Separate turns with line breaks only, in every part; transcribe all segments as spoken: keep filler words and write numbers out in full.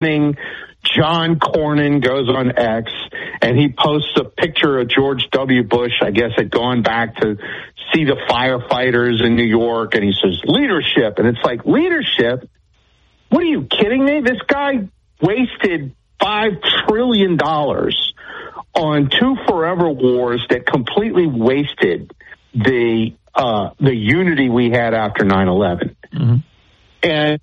John Cornyn goes on X, and he posts a picture of George W. Bush, I guess, had gone back to see the firefighters in New York, and he says, leadership. And it's like, leadership? What are you kidding me? This guy wasted five trillion dollars on two forever wars that completely wasted the uh, the unity we had after nine eleven. Mm-hmm. And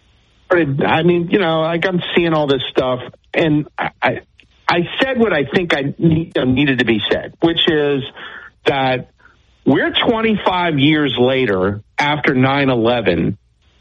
I mean, you know, like I'm seeing all this stuff, and I, I said what I think I need, needed to be said, which is that we're twenty-five years later after nine eleven,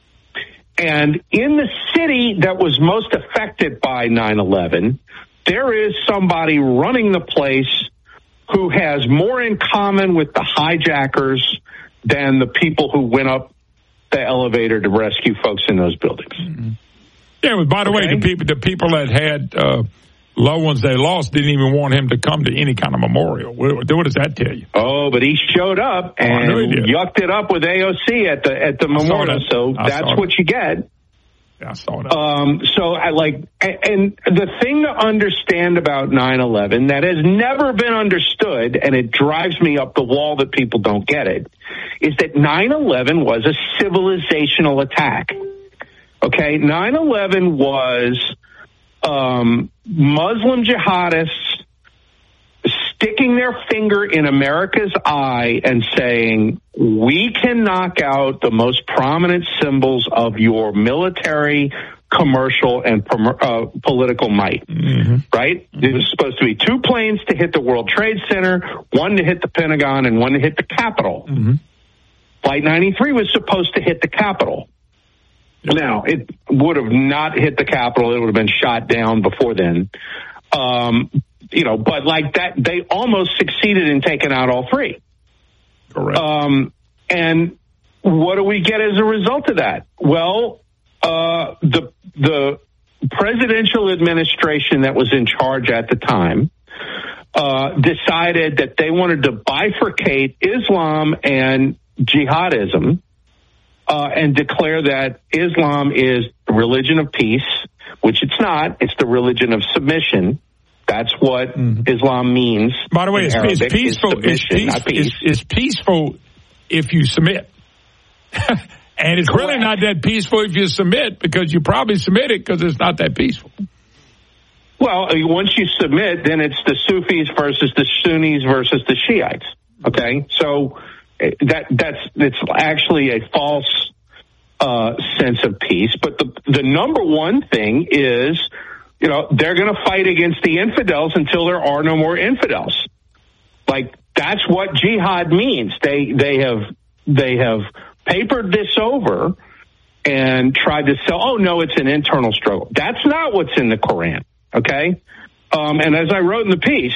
and in the city that was most affected by nine eleven, there is somebody running the place who has more in common with the hijackers than the people who went up the elevator to rescue folks in those buildings.
Mm-hmm. Yeah, but by the okay. way, the people the people that had uh, loved ones they lost didn't even want him to come to any kind of memorial. What, what does that tell you?
Oh, but he showed up and oh, yucked it up with A O C at the at the I memorial. So I that's what you get.
Yeah, I saw that.
Um, so I like, and the thing to understand about nine eleven that has never been understood, and it drives me up the wall that people don't get it, is that nine eleven was a civilizational attack. Okay, nine eleven was um, Muslim jihadists sticking their finger in America's eye and saying, we can knock out the most prominent symbols of your military, commercial, and uh, political might, mm-hmm. right? Mm-hmm. It was supposed to be two planes to hit the World Trade Center, one to hit the Pentagon, and one to hit the Capitol. Mm-hmm. Flight ninety-three was supposed to hit the Capitol. Yep. Now, it would have not hit the Capitol. It would have been shot down before then. Um, you know, but like that, they almost succeeded in taking out all three.
Correct.
Um, and what do we get as a result of that? Well, uh, the the presidential administration that was in charge at the time uh, decided that they wanted to bifurcate Islam and jihadism uh, and declare that Islam is the religion of peace, which it's not. It's the religion of submission. That's what mm-hmm. Islam means.
By the way, it's, Arabic, it's peaceful. It's, peace, peace. It's, it's peaceful if you submit. And it's Correct. Really not that peaceful if you submit, because you probably submit it because it's not that peaceful.
Well, once you submit, then it's the Sufis versus the Sunnis versus the Shiites. Okay? So that that's it's actually a false uh, sense of peace. But the the number one thing is, you know, they're going to fight against the infidels until there are no more infidels. Like, that's what jihad means. They they have they have papered this over and tried to sell, oh, no, it's an internal struggle. That's not what's in the Quran, okay? Um, and as I wrote in the piece,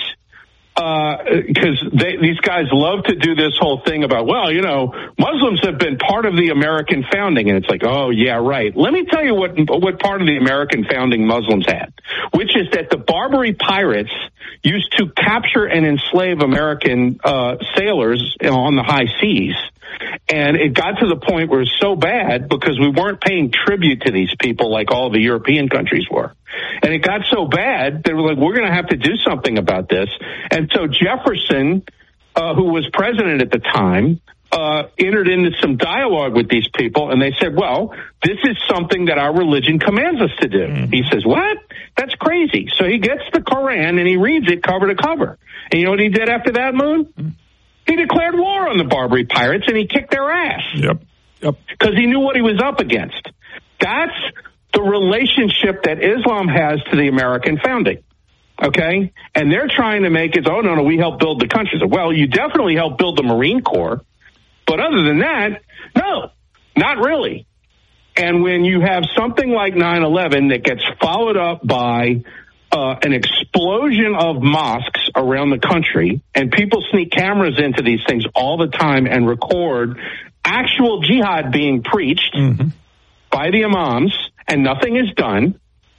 because uh, these guys love to do this whole thing about, well, you know, Muslims have been part of the American founding. And it's like, oh, yeah, right. Let me tell you what what part of the American founding Muslims had, which is that the Barbary pirates used to capture and enslave American uh, sailors on the high seas. And it got to the point where it was so bad because we weren't paying tribute to these people like all the European countries were. And it got so bad, they were like, we're going to have to do something about this. And so Jefferson, uh, who was president at the time, uh, entered into some dialogue with these people. And they said, well, this is something that our religion commands us to do. Mm-hmm. He says, what? That's crazy. So he gets the Quran and he reads it cover to cover. And you know what he did after that, Moon? Mm-hmm. He declared war on the Barbary pirates, and he kicked their ass.
Yep, yep.
Because he knew what he was up against. That's the relationship that Islam has to the American founding, okay? And they're trying to make it, oh, no, no, we helped build the country. So, well, you definitely helped build the Marine Corps. But other than that, no, not really. And when you have something like nine eleven that gets followed up by Uh, an explosion of mosques around the country, and people sneak cameras into these things all the time and record actual jihad being preached mm-hmm. by the imams, and nothing is done.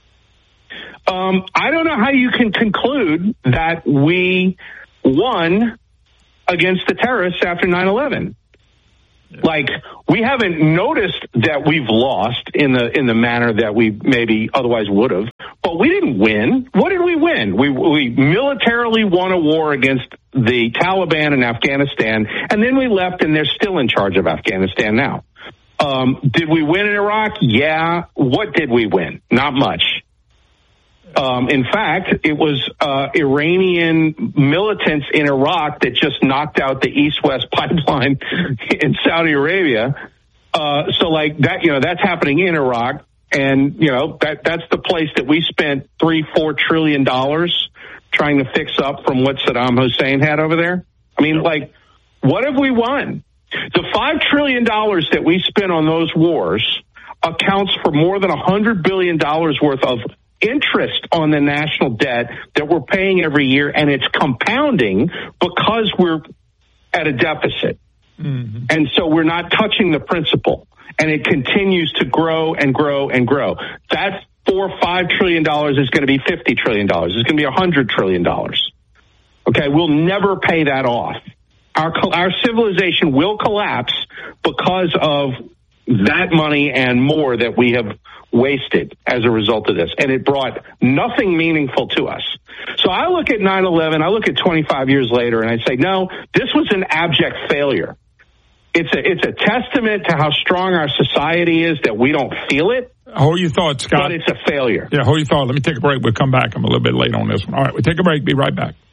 Um, I don't know how you can conclude that we won against the terrorists after nine eleven. Like, we haven't noticed that we've lost in the in the manner that we maybe otherwise would have, but we didn't win. What did we win? We we militarily won a war against the Taliban in Afghanistan, and then we left, and they're still in charge of Afghanistan now. Um, did we win in Iraq? Yeah. What did we win? Not much. Um, in fact, it was uh, Iranian militants in Iraq that just knocked out the East-West pipeline in Saudi Arabia. Uh, so, like that, you know, that's happening in Iraq, and you know that that's the place that we spent three, four trillion dollars trying to fix up from what Saddam Hussein had over there. I mean, like, what have we won? The five trillion dollars that we spent on those wars accounts for more than a hundred billion dollars worth of interest on the national debt that we're paying every year, and it's compounding because we're at a deficit. Mm-hmm. And so we're not touching the principal, and it continues to grow and grow and grow. That four or five trillion dollars is going to be fifty trillion dollars. It's going to be a hundred trillion dollars. Okay, we'll never pay that off. Our our civilization will collapse because of that money and more that we have wasted as a result of this, and it brought nothing meaningful to us. So I look at nine eleven, I look at twenty-five years later, and I say, no, this was an abject failure. It's a it's a testament to how strong our society is that we don't feel it.
Hold your thought, Scott.
But it's a failure.
Yeah, hold your thought. Let me take a break. We'll come back. I'm a little bit late on this one. All right, we'll take a break. Be right back.